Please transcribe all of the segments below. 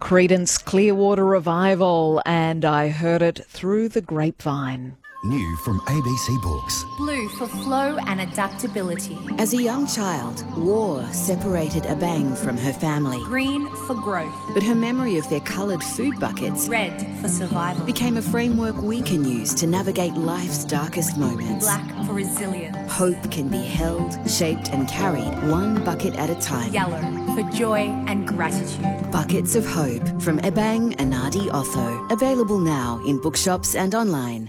Creedence Clearwater Revival, and I heard it through the grapevine. New from ABC Books. Blue for flow and adaptability. As a young child, war separated Abang from her family. Green for growth. But her memory of their coloured food buckets, red for survival, became a framework we can use to navigate life's darkest moments. Black for resilience. Hope can be held, shaped and carried one bucket at a time. Yellow for joy and gratitude. Buckets of Hope from Abang Anadi Otho. Available now in bookshops and online.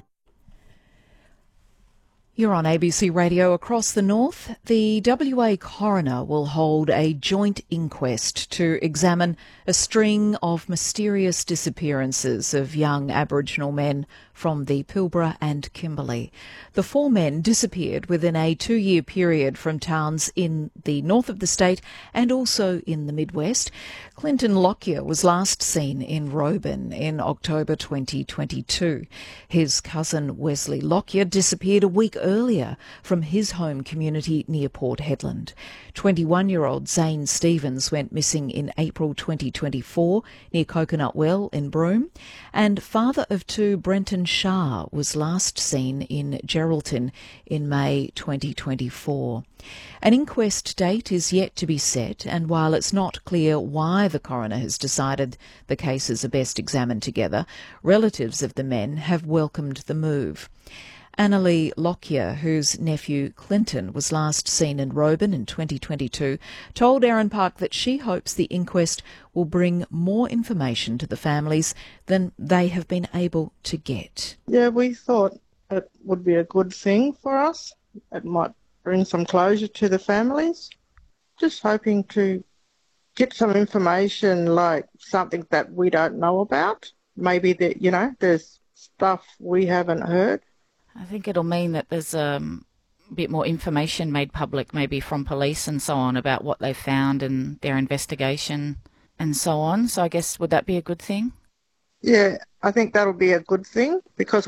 You're on ABC Radio across the north. The WA coroner will hold a joint inquest to examine a string of mysterious disappearances of young Aboriginal men from the Pilbara and Kimberley. The 4 men disappeared within a 2-year period from towns in the north of the state and also in the Midwest. Clinton Lockyer was last seen in Roban in October 2022. His cousin Wesley Lockyer disappeared a week earlier from his home community near Port Hedland. 21-year-old Zane Stevens went missing in April 2024 near Coconut Well in Broome, and father of 2 Brenton Shah was last seen in Geraldton in May 2024. An inquest date is yet to be set, and while it's not clear why the coroner has decided the cases are best examined together, relatives of the men have welcomed the move. Annalie Lockyer, whose nephew Clinton was last seen in Roban in 2022, told Erin Park that she hopes the inquest will bring more information to the families than they have been able to get. Yeah, we thought it would be a good thing for us. It might bring some closure to the families. Just hoping to get some information, like something that we don't know about. Maybe that, there's stuff we haven't heard. I think it'll mean that there's a bit more information made public, maybe from police and so on, about what they've found and their investigation and so on. So I guess, would that be a good thing? Yeah, I think that'll be a good thing, because